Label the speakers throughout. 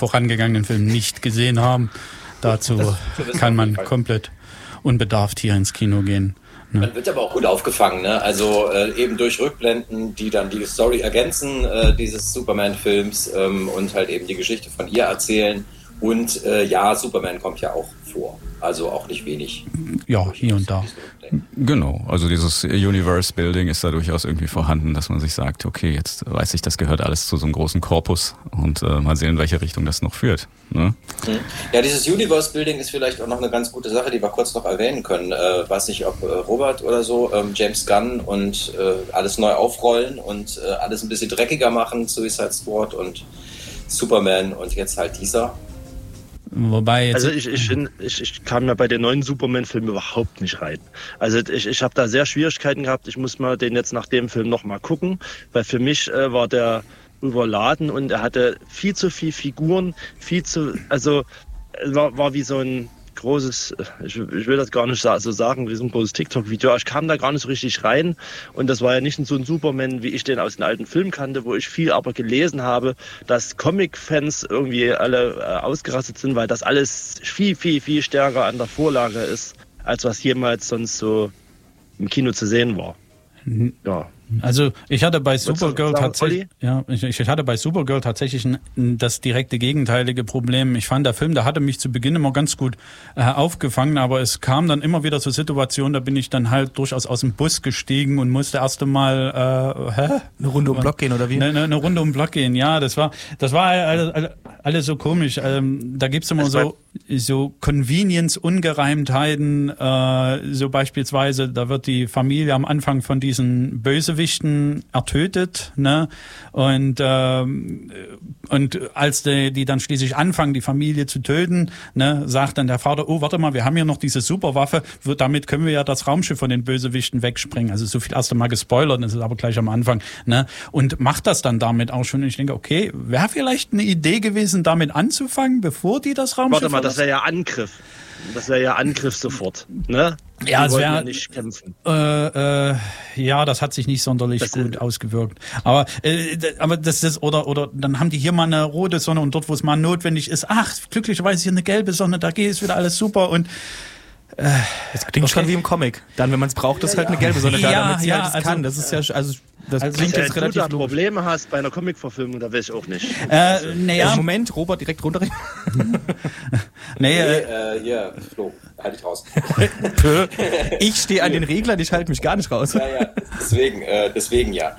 Speaker 1: vorangegangenen Film nicht gesehen haben. Dazu kann man komplett unbedarft hier ins Kino gehen. Ne?
Speaker 2: Man wird aber auch gut aufgefangen, ne? Also eben durch Rückblenden, die dann die Story ergänzen, dieses Superman-Films und halt eben die Geschichte von ihr erzählen. Und ja, Superman kommt ja auch vor. Also auch nicht wenig.
Speaker 1: Ja, hier und da.
Speaker 3: Genau, also dieses Universe-Building ist da durchaus irgendwie vorhanden, dass man sich sagt, okay, jetzt weiß ich, das gehört alles zu so einem großen Korpus und mal sehen, in welche Richtung das noch führt. Ne?
Speaker 2: Ja, dieses Universe-Building ist vielleicht auch noch eine ganz gute Sache, die wir kurz noch erwähnen können. Weiß nicht, ob Robert oder so, James Gunn und alles neu aufrollen und alles ein bisschen dreckiger machen, Suicide Squad und Superman und jetzt halt dieser.
Speaker 1: Wobei jetzt
Speaker 4: also ich kam ja bei den neuen Superman-Filmen überhaupt nicht rein. Also ich habe da sehr Schwierigkeiten gehabt. Ich muss mal den jetzt nach dem Film nochmal gucken, weil für mich war der überladen und er hatte viel zu viel Figuren, also war wie so ein großes, ich will das gar nicht so sagen, wie so ein großes TikTok-Video. Ich kam da gar nicht so richtig rein und das war ja nicht so ein Superman, wie ich den aus den alten Filmen kannte, wo ich viel aber gelesen habe, dass Comic-Fans irgendwie alle ausgerastet sind, weil das alles viel, viel, viel stärker an der Vorlage ist, als was jemals sonst so im Kino zu sehen war. Ja.
Speaker 1: Also ich hatte bei Supergirl tatsächlich, ich hatte bei Supergirl tatsächlich das direkte gegenteilige Problem. Ich fand, der Film, der hatte mich zu Beginn immer ganz gut aufgefangen, aber es kam dann immer wieder zur Situation, da bin ich dann halt durchaus aus dem Bus gestiegen und musste erst einmal
Speaker 5: eine Runde um den Block gehen oder wie?
Speaker 1: Eine Runde um den Block gehen, ja, das war alles so komisch. Da gibt's immer so Convenience-Ungereimtheiten, so beispielsweise, da wird die Familie am Anfang von diesen Bösewichten ertötet, ne? Und als die dann schließlich anfangen, die Familie zu töten, ne, sagt dann der Vater, oh, warte mal, wir haben hier noch diese Superwaffe, damit können wir ja das Raumschiff von den Bösewichten wegsprengen. Also so viel erst einmal gespoilert, das ist aber gleich am Anfang, ne? Und macht das dann damit auch schon. Und ich denke, okay, wäre vielleicht eine Idee gewesen, damit anzufangen, bevor die das Raumschiff...
Speaker 4: Warte mal, das wäre ja Angriff. Das wäre ja Angriff sofort, ne?
Speaker 1: Ja, es wäre
Speaker 4: ja nicht kämpfen.
Speaker 1: Ja, das hat sich nicht sonderlich gut ausgewirkt. Aber das ist oder dann haben die hier mal eine rote Sonne und dort, wo es mal notwendig ist, ach, glücklicherweise hier eine gelbe Sonne, da geht es wieder alles super und
Speaker 5: das klingt schon wie im Comic. Dann, wenn man es braucht, ist halt eine gelbe Sonne da, damit sie halt kann. Das ist ja, also das klingt jetzt relativ
Speaker 4: logisch. Wenn du da Probleme hast bei einer Comic-Verfilmung, da will ich auch nicht.
Speaker 5: Moment, Robert, direkt runterreden.
Speaker 2: Hier, Flo, halt dich raus.
Speaker 5: Ich stehe an den Reglern, ich halte mich gar nicht raus.
Speaker 2: Ja, deswegen ja.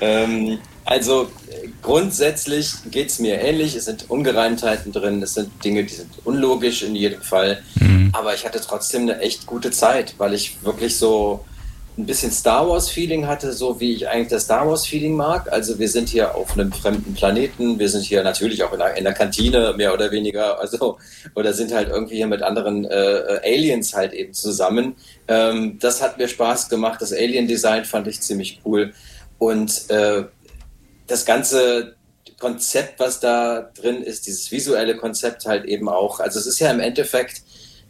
Speaker 2: Also grundsätzlich geht's mir ähnlich. Es sind Ungereimtheiten drin, es sind Dinge, die sind unlogisch in jedem Fall. Aber ich hatte trotzdem eine echt gute Zeit, weil ich wirklich so ein bisschen Star Wars-Feeling hatte, so wie ich eigentlich das Star Wars-Feeling mag. Also wir sind hier auf einem fremden Planeten, wir sind hier natürlich auch in der Kantine, mehr oder weniger, also oder sind halt irgendwie hier mit anderen Aliens halt eben zusammen. Das hat mir Spaß gemacht, das Alien-Design fand ich ziemlich cool und das ganze Konzept, was da drin ist, dieses visuelle Konzept halt eben auch, also es ist ja im Endeffekt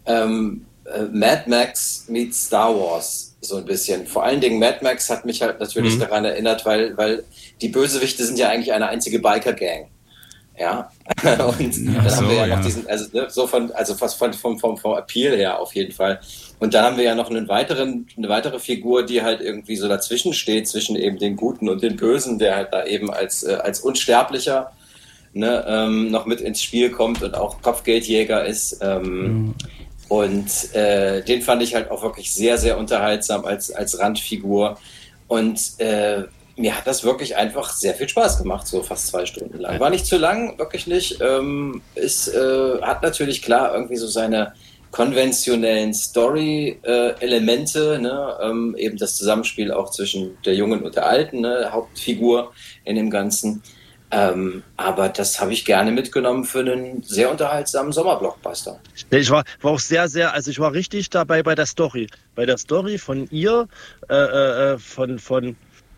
Speaker 2: Mad Max meets Star Wars so ein bisschen. Vor allen Dingen Mad Max hat mich halt natürlich daran erinnert, weil die Bösewichte sind ja eigentlich eine einzige Biker-Gang. Ja. Und dann haben wir ja noch diesen, also ne, so vom Appeal her auf jeden Fall. Und dann haben wir ja noch eine weitere Figur, die halt irgendwie so dazwischen steht, zwischen eben den Guten und den Bösen, der halt da eben als Unsterblicher noch mit ins Spiel kommt und auch Kopfgeldjäger ist. Und den fand ich halt auch wirklich sehr, sehr unterhaltsam als Randfigur. Und mir hat das wirklich einfach sehr viel Spaß gemacht, so fast 2 Stunden lang. War nicht zu lang, wirklich nicht. Hat natürlich klar irgendwie so seine konventionellen Story-Elemente, eben das Zusammenspiel auch zwischen der jungen und der alten Hauptfigur in dem Ganzen. Aber das habe ich gerne mitgenommen für einen sehr unterhaltsamen Sommerblockbuster.
Speaker 4: Ich war auch sehr, sehr, also ich war richtig dabei bei der Story. Bei der Story von ihr, von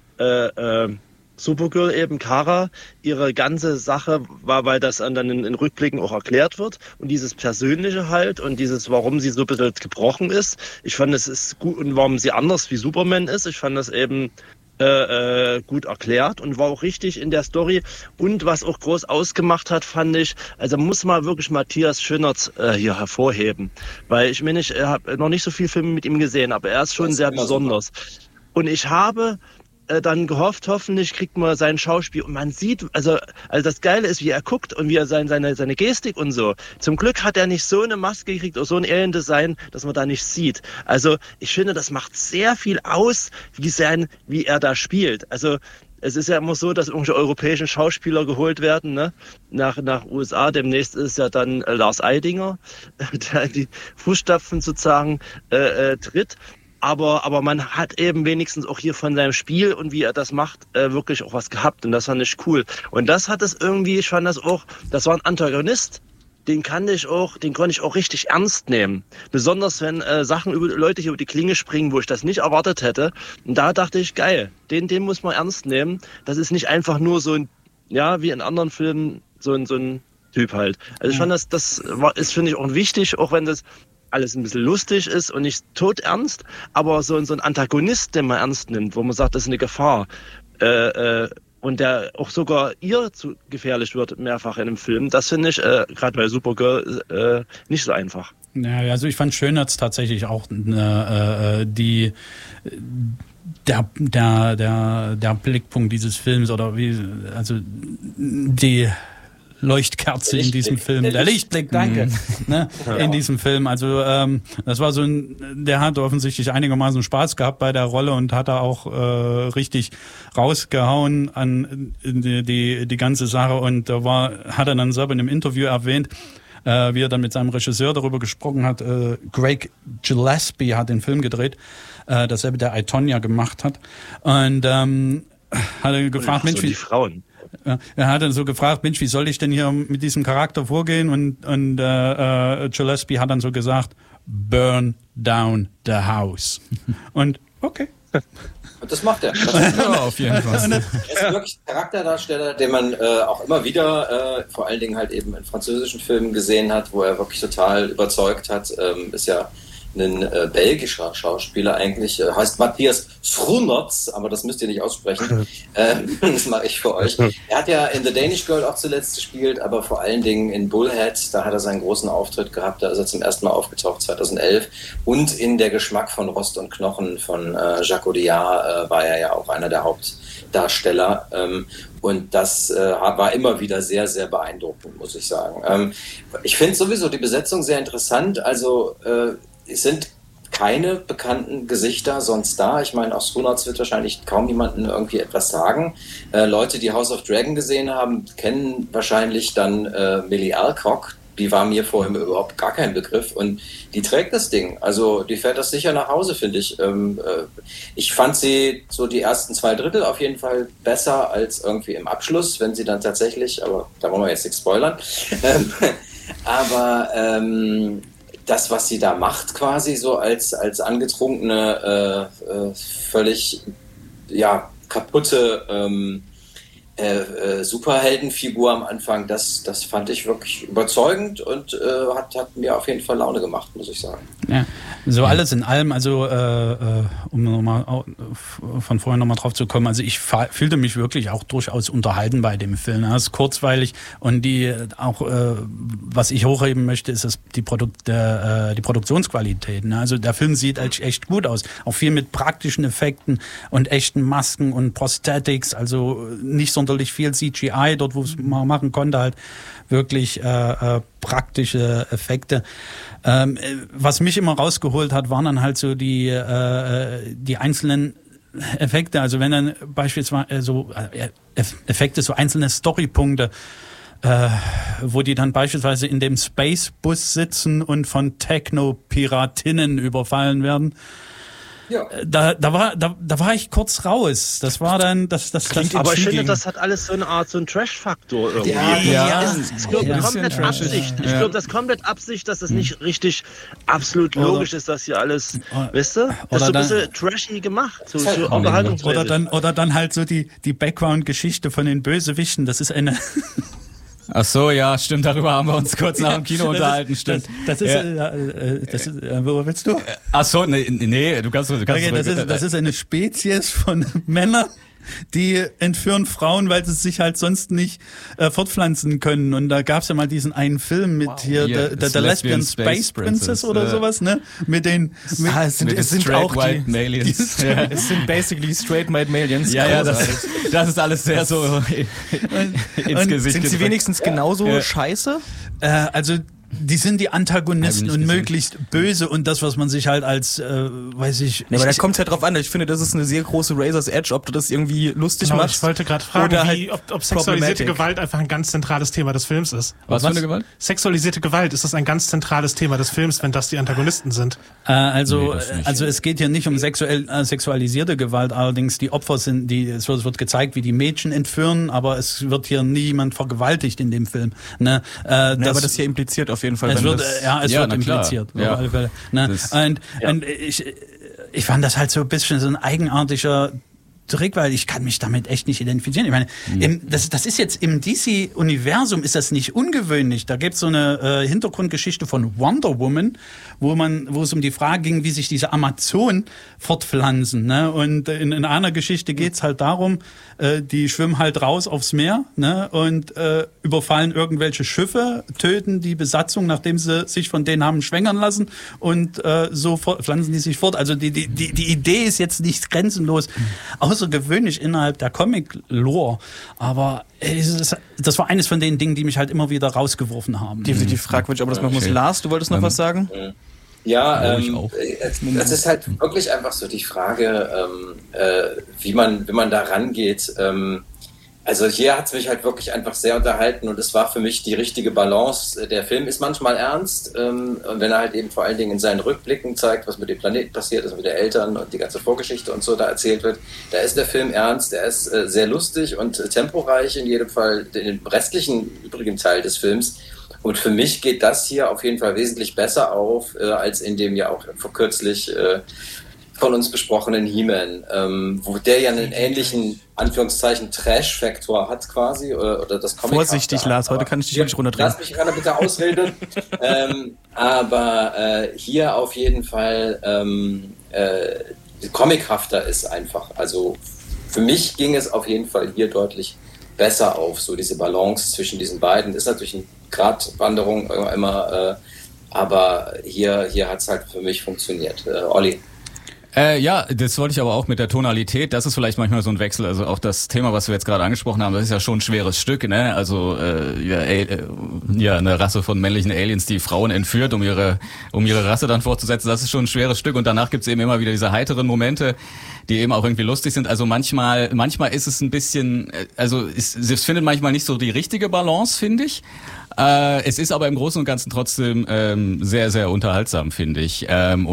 Speaker 4: Supergirl eben, Kara, ihre ganze Sache war, weil das dann in Rückblicken auch erklärt wird und dieses Persönliche halt und dieses, warum sie so ein bisschen gebrochen ist. Ich fand, es ist gut und warum sie anders wie Superman ist. Ich fand das eben gut erklärt und war auch richtig in der Story. Und was auch groß ausgemacht hat, fand ich, also muss man wirklich Matthias Schönertz hier hervorheben. Weil ich meine, ich habe noch nicht so viele Filme mit ihm gesehen, aber er ist schon sehr besonders. Super. Und ich habe dann gehofft, hoffentlich kriegt man sein Schauspiel und man sieht, also das Geile ist, wie er guckt und wie er seine Gestik und so. Zum Glück hat er nicht so eine Maske gekriegt oder so ein Alien-Design, dass man da nicht sieht. Also ich finde, das macht sehr viel aus, wie er da spielt. Also es ist ja immer so, dass irgendwelche europäischen Schauspieler geholt werden, ne? Nach USA. Demnächst ist ja dann Lars Eidinger, der die Fußstapfen sozusagen tritt. Aber man hat eben wenigstens auch hier von seinem Spiel und wie er das macht, wirklich auch was gehabt. Und das fand ich cool. Und das hat es irgendwie, ich fand das auch, das war ein Antagonist, den konnte ich auch richtig ernst nehmen. Besonders wenn Sachen Leute hier über die Klinge springen, wo ich das nicht erwartet hätte. Und da dachte ich, geil, den muss man ernst nehmen. Das ist nicht einfach nur so ein, ja, wie in anderen Filmen, so ein Typ halt. Also ich fand ist, finde ich, auch wichtig, auch wenn das alles ein bisschen lustig ist und nicht todernst, aber so ein Antagonist, den man ernst nimmt, wo man sagt, das ist eine Gefahr. Und der auch sogar ihr zu gefährlich wird, mehrfach in einem Film. Das finde ich, gerade bei Supergirl, nicht so einfach.
Speaker 1: Ja, also ich fand Schönertz tatsächlich auch der Blickpunkt dieses Films oder die Leuchtkerze in diesem Film. Der Lichtblick, danke. Ne, in diesem Film. Also das war der hat offensichtlich einigermaßen Spaß gehabt bei der Rolle und hat da auch richtig rausgehauen an die ganze Sache. Und hat er dann selber in einem Interview erwähnt, wie er dann mit seinem Regisseur darüber gesprochen hat. Craig Gillespie hat den Film gedreht, dasselbe der I, Tonya gemacht hat. Und hat er gefragt, Mensch,
Speaker 4: die Frauen.
Speaker 1: Er hat dann so gefragt, Mensch, wie soll ich denn hier mit diesem Charakter vorgehen? Und Gillespie hat dann so gesagt, burn down the house. Und okay.
Speaker 2: Und das macht er.
Speaker 3: Ja, auf jeden Fall.
Speaker 2: Er ist wirklich ein Charakterdarsteller, den man auch immer wieder, vor allen Dingen halt eben in französischen Filmen gesehen hat, wo er wirklich total überzeugt hat. Ist ja ein belgischer Schauspieler eigentlich, heißt Matthias Schönertz, aber das müsst ihr nicht aussprechen. Das mache ich für euch. Er hat ja in The Danish Girl auch zuletzt gespielt, aber vor allen Dingen in Bullhead, da hat er seinen großen Auftritt gehabt, da ist er zum ersten Mal aufgetaucht, 2011. Und in Der Geschmack von Rost und Knochen von Jacques Audiard war er ja auch einer der Hauptdarsteller. Und das war immer wieder sehr, sehr beeindruckend, muss ich sagen. Ich finde sowieso die Besetzung sehr interessant, also es sind keine bekannten Gesichter sonst da. Ich meine, aus Schönertz wird wahrscheinlich kaum jemandem irgendwie etwas sagen. Leute, die House of Dragon gesehen haben, kennen wahrscheinlich dann Millie Alcock. Die war mir vorher überhaupt gar kein Begriff. Und die trägt das Ding. Also die fährt das sicher nach Hause, finde ich. Ich fand sie so die ersten 2/3 auf jeden Fall besser als irgendwie im Abschluss, wenn sie dann tatsächlich, aber da wollen wir jetzt nichts spoilern. Aber das, was sie da macht, quasi so als angetrunkene, völlig kaputte Superheldenfigur am Anfang, das fand ich wirklich überzeugend und hat mir auf jeden Fall Laune gemacht, muss ich sagen.
Speaker 1: Ja, so alles in allem, also um nochmal von vorher nochmal drauf zu kommen, also ich fühlte mich wirklich auch durchaus unterhalten bei dem Film. Es ist kurzweilig und was ich hochheben möchte, ist die Produktionsqualität. Ne? Also der Film sieht echt gut aus. Auch viel mit praktischen Effekten und echten Masken und Prosthetics, also nicht sonderlich viel CGI, dort wo es man machen konnte, halt wirklich praktische Effekte. Was mich immer rausgeholt hat, waren dann halt so die einzelnen Effekte, also wenn dann beispielsweise Effekte, so einzelne Storypunkte, wo die dann beispielsweise in dem Space-Bus sitzen und von Techno-Piratinnen überfallen werden. Ja. Da war ich kurz raus. Das war dann das
Speaker 4: aber ich finde, das hat alles so eine Art, so einen Trash-Faktor irgendwie. Ich glaube, das ist komplett Absicht, dass das nicht richtig absolut logisch ist, dass hier alles, weißt du? Das ist so ein bisschen trashy gemacht. So
Speaker 1: oder dann halt so die Background-Geschichte von den Bösewichten. Das ist eine
Speaker 3: Ach so, ja, stimmt, darüber haben wir uns kurz nach dem Kino unterhalten, stimmt.
Speaker 1: Das ist, wo willst du?
Speaker 3: Ach so, nee, du kannst
Speaker 1: okay, das ist eine Spezies von Männern, die entführen Frauen, weil sie sich halt sonst nicht fortpflanzen können. Und da gab's ja mal diesen einen Film mit The Lesbian Space Princess oder sowas, ne?
Speaker 5: Es sind auch
Speaker 3: white Malians.
Speaker 5: Es sind basically straight white Malians.
Speaker 3: Ja, das ist alles sehr so ins Gesicht.
Speaker 5: Sind sie wenigstens genauso scheiße?
Speaker 1: Also die sind die Antagonisten und möglichst böse und das, was man sich halt als, weiß ich...
Speaker 5: Ja, aber da kommt es halt drauf an. Ich finde, das ist eine sehr große Razor's Edge, ob du das irgendwie lustig machst.
Speaker 6: Ich wollte gerade fragen, ob sexualisierte Gewalt einfach ein ganz zentrales Thema des Films ist.
Speaker 3: Was für eine Gewalt?
Speaker 6: Sexualisierte Gewalt, ist das ein ganz zentrales Thema des Films, wenn das die Antagonisten sind?
Speaker 1: Also es geht hier nicht um sexualisierte Gewalt, allerdings die Opfer sind, es wird gezeigt, wie die Mädchen entführen, aber es wird hier niemand vergewaltigt in dem Film. Ne?
Speaker 5: Aber das hier impliziert auf jeden Fall.
Speaker 1: Es wird impliziert.
Speaker 3: Ja.
Speaker 1: Auf alle Fälle. Ne? Und ich fand das halt so ein bisschen so ein eigenartiger Trick, weil ich kann mich damit echt nicht identifizieren. Ich meine, das ist jetzt im DC-Universum ist das nicht ungewöhnlich. Da gibt's so eine Hintergrundgeschichte von Wonder Woman, wo es um die Frage ging, wie sich diese Amazonen fortpflanzen. Ne? Und in einer Geschichte geht's halt darum, die schwimmen halt raus aufs Meer, ne? Und überfallen irgendwelche Schiffe, töten die Besatzung, nachdem sie sich von denen haben schwängern lassen und so pflanzen die sich fort. Also die Idee ist jetzt nicht grenzenlos außergewöhnlich innerhalb der Comic-Lore, aber das war eines von den Dingen, die mich halt immer wieder rausgeworfen haben.
Speaker 5: Definitiv fragwürdig, aber das machen muss. Lars, du wolltest noch was sagen?
Speaker 2: Ja, das ist halt wirklich einfach so die Frage, wie man da rangeht. Also hier hat es mich halt wirklich einfach sehr unterhalten und es war für mich die richtige Balance. Der Film ist manchmal ernst, und wenn er halt eben vor allen Dingen in seinen Rückblicken zeigt, was mit dem Planeten passiert ist, mit den Eltern und die ganze Vorgeschichte und so da erzählt wird, da ist der Film ernst, der ist sehr lustig und temporeich in jedem Fall, in dem restlichen übrigen Teil des Films. Und für mich geht das hier auf jeden Fall wesentlich besser auf, als in dem ja auch vor kürzlich von uns besprochenen He-Man, wo der ja einen ähnlichen, Anführungszeichen, Trash-Faktor hat quasi, oder das Comic.
Speaker 5: Vorsichtig, Lars, heute kann ich dich nicht runterdrehen.
Speaker 2: Lass mich gerade bitte ausreden. Aber hier auf jeden Fall comichafter ist einfach. Also für mich ging es auf jeden Fall hier deutlich besser auf, so diese Balance zwischen diesen beiden. Ist natürlich eine Gratwanderung immer, aber hier hat es halt für mich funktioniert. Olli?
Speaker 3: Ja, das wollte ich aber auch mit der Tonalität, das ist vielleicht manchmal so ein Wechsel, also auch das Thema, was wir jetzt gerade angesprochen haben, das ist ja schon ein schweres Stück, ne? Also eine Rasse von männlichen Aliens, die Frauen entführt, um ihre Rasse dann fortzusetzen, das ist schon ein schweres Stück und danach gibt's eben immer wieder diese heiteren Momente, die eben auch irgendwie lustig sind. Also manchmal ist es ein bisschen, also es findet manchmal nicht so die richtige Balance, finde ich. Es ist aber im Großen und Ganzen trotzdem sehr, sehr unterhaltsam, finde ich.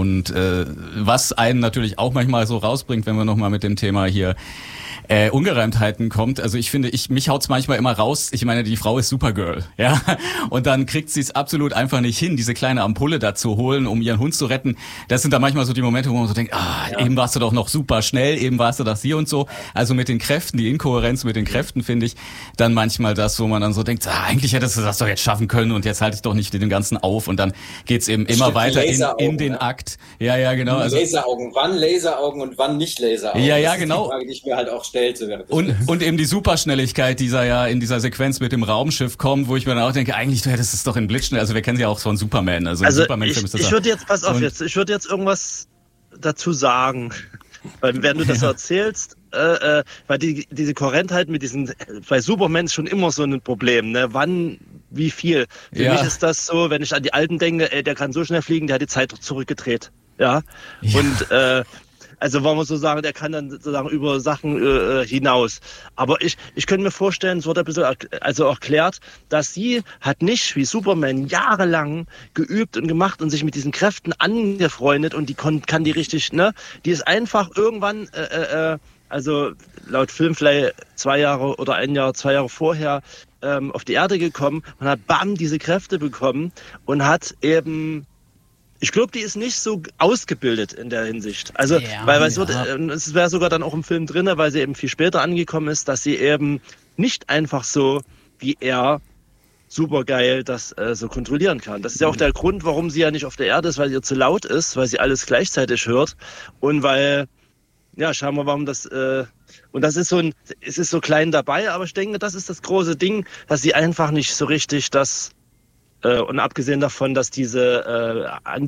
Speaker 3: Was einen natürlich auch manchmal so rausbringt, wenn wir nochmal mit dem Thema hier Ungereimtheiten kommt. Also ich finde, mich haut's manchmal immer raus. Ich meine, die Frau ist Supergirl, ja. Und dann kriegt sie es absolut einfach nicht hin, diese kleine Ampulle da zu holen, um ihren Hund zu retten. Das sind dann manchmal so die Momente, wo man so denkt, eben warst du doch noch super schnell, eben warst du das hier und so. Also mit den Kräften, die Inkohärenz mit den Kräften finde ich dann manchmal das, wo man dann so denkt, eigentlich hättest du das doch jetzt schaffen können und jetzt halte ich doch nicht den ganzen auf und dann geht's eben immer weiter in den Akt. Ja, genau.
Speaker 2: Also Laseraugen, wann Laseraugen und wann nicht Laseraugen?
Speaker 3: Ja, genau.
Speaker 2: Das ist die Frage, die ich mir halt auch stelle.
Speaker 3: Und eben die Superschnelligkeit, die ja in dieser Sequenz mit dem Raumschiff kommt, wo ich mir dann auch denke, eigentlich du hättest es doch in Blitzschnell, also wir kennen sie ja auch von Superman. Also Superman-Film ist das
Speaker 4: ich würde jetzt, pass auf jetzt, ich würde jetzt irgendwas dazu sagen, weil während du das erzählst, weil diese Kohärentheit mit diesen, bei Superman ist schon immer so ein Problem, ne? Wann, wie viel? Für mich ist das so, wenn ich an die Alten denke, der kann so schnell fliegen, der hat die Zeit zurückgedreht. Ja. Und also wollen wir so sagen, der kann dann sozusagen über Sachen hinaus. Aber ich könnte mir vorstellen, es wird ein bisschen erklärt, dass sie hat nicht wie Superman jahrelang geübt und gemacht und sich mit diesen Kräften angefreundet und die kann die richtig, ne? Die ist einfach irgendwann, also laut Film vielleicht 2 Jahre oder 2 Jahre vorher auf die Erde gekommen und hat diese Kräfte bekommen und hat eben, ich glaube, die ist nicht so ausgebildet in der Hinsicht. Also, es wäre sogar dann auch im Film drin, weil sie eben viel später angekommen ist, dass sie eben nicht einfach so wie er super geil das so kontrollieren kann. Das ist ja auch der Grund, warum sie ja nicht auf der Erde ist, weil ihr zu laut ist, weil sie alles gleichzeitig hört und weil, ja, schauen wir, warum das, und das ist es ist so klein dabei, aber ich denke, das ist das große Ding, dass sie einfach nicht so richtig und abgesehen davon, dass diese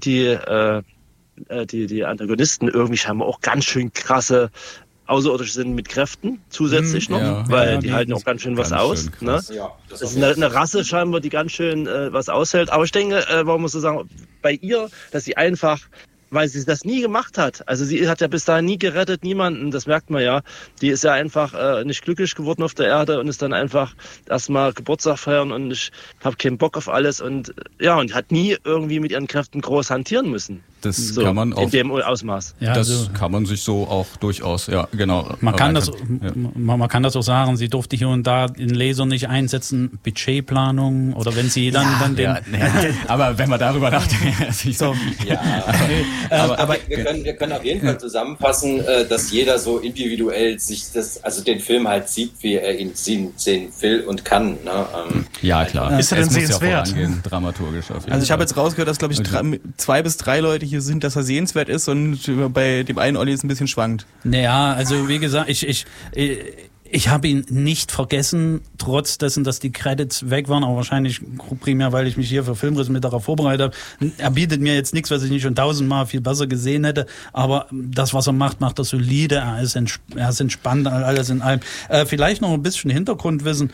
Speaker 4: die Antagonisten irgendwie scheinbar auch ganz schön krasse Außerirdisch sind mit Kräften zusätzlich noch, weil die halten auch ganz schön was aus. Ne? Ja, das ist eine Rasse scheinbar, die ganz schön was aushält. Aber ich denke, warum muss ich sagen, bei ihr, dass sie einfach, weil sie das nie gemacht hat, also sie hat ja bis dahin nie gerettet, niemanden, das merkt man ja, die ist ja einfach nicht glücklich geworden auf der Erde und ist dann einfach erstmal Geburtstag feiern und ich habe keinen Bock auf alles und hat nie irgendwie mit ihren Kräften groß hantieren müssen.
Speaker 3: Das so, kann man auch
Speaker 4: in dem Ausmaß.
Speaker 3: Ja, das kann man sich so auch durchaus, ja, genau.
Speaker 1: Man kann das auch sagen, sie durfte hier und da den Laser nicht einsetzen, Budgetplanung oder wenn sie dann den...
Speaker 3: aber wenn man darüber nachdenkt...
Speaker 2: so. Aber wir können auf jeden Fall zusammenfassen, dass jeder so individuell sich den Film halt sieht, wie er ihn sehen will und kann. Ne?
Speaker 3: Ja, klar.
Speaker 6: Ist er denn sehenswert?
Speaker 3: Ja dramaturgisch auf jeden
Speaker 5: Also ich habe jetzt rausgehört, dass, glaube ich, 2 bis 3 Leute hier sind, dass er sehenswert ist und bei dem einen Olli ist ein bisschen schwankt.
Speaker 1: Naja, also wie gesagt, ich habe ihn nicht vergessen, trotz dessen, dass die Credits weg waren, aber wahrscheinlich primär, weil ich mich hier für Filmriss mit darauf vorbereitet habe. Er bietet mir jetzt nichts, was ich nicht schon 1000-mal viel besser gesehen hätte, aber das, was er macht er solide, er ist entspannt, alles in allem. Vielleicht noch ein bisschen Hintergrundwissen.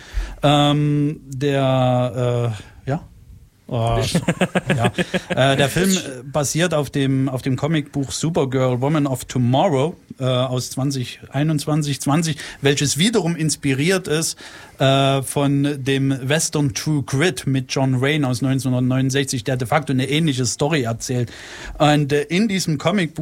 Speaker 1: Der Film basiert auf dem Comicbuch Supergirl, Woman of Tomorrow aus 2021, welches wiederum inspiriert ist von dem Western True Grit mit John Wayne aus 1969, der de facto eine ähnliche Story erzählt. Und in diesem Comicbuch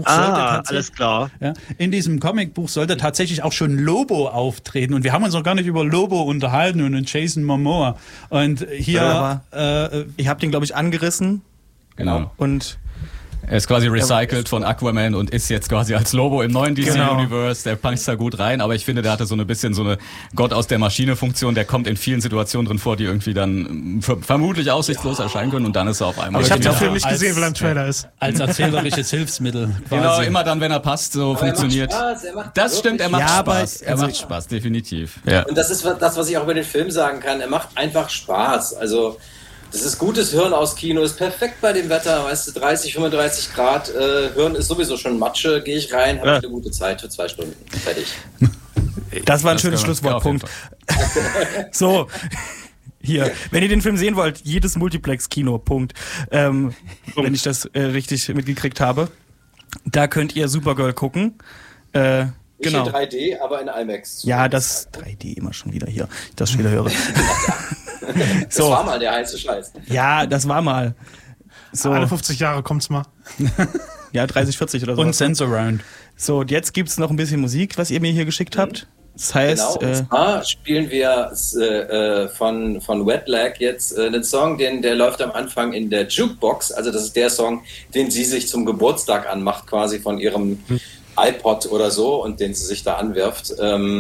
Speaker 1: sollte tatsächlich auch schon Lobo auftreten. Und wir haben uns noch gar nicht über Lobo unterhalten und Jason Momoa. Und hier,
Speaker 5: ich habe den, glaube ich, angerissen.
Speaker 3: Genau.
Speaker 5: Und
Speaker 3: er ist quasi recycelt von Aquaman und ist jetzt quasi als Lobo im neuen DC-Universe. Der passt da gut rein, aber ich finde, der hatte so ein bisschen so eine Gott aus der Maschine-Funktion. Der kommt in vielen Situationen drin vor, die irgendwie dann vermutlich aussichtslos erscheinen können und dann ist er auf einmal...
Speaker 6: Aber ich habe den Film nicht gesehen, weil er im Trailer ist.
Speaker 1: Als erzählerisches Hilfsmittel. Quasi.
Speaker 3: Genau, immer dann, wenn er passt, so aber funktioniert. Das stimmt, er macht Spaß. Er macht Spaß, definitiv.
Speaker 2: Ja. Und das ist das, was ich auch über den Film sagen kann. Er macht einfach Spaß. Also... Das ist gutes Hirn aus Kino, ist perfekt bei dem Wetter, weißt du, 30, 35 Grad, Hirn ist sowieso schon Matsche, gehe ich rein, habe ich eine gute Zeit für 2 Stunden, fertig.
Speaker 5: Das war ein schönes Schlusswortpunkt. So, hier, wenn ihr den Film sehen wollt, jedes Multiplex-Kino, Punkt. Wenn ich das richtig mitgekriegt habe. Da könnt ihr Supergirl gucken.
Speaker 2: Nicht in 3D, aber in IMAX.
Speaker 5: Ja, das 3D immer schon wieder hier, das schon wieder höre.
Speaker 2: Das war mal der heiße Scheiß.
Speaker 5: Ja, das war mal. So.
Speaker 6: Alle 50 Jahre kommt's mal.
Speaker 5: Ja, 30, 40 oder so.
Speaker 1: Und Sense-Around.
Speaker 5: So, und jetzt gibt's noch ein bisschen Musik, was ihr mir hier geschickt habt. Das heißt...
Speaker 2: Genau, und zwar spielen wir von Wetlag jetzt einen Song, der läuft am Anfang in der Jukebox. Also das ist der Song, den sie sich zum Geburtstag anmacht, quasi von ihrem iPod oder so und den sie sich da anwirft.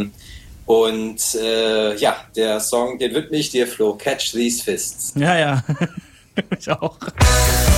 Speaker 2: Der Song, den widme ich dir, Flo. Catch These Fists.
Speaker 5: Ja. Ich auch.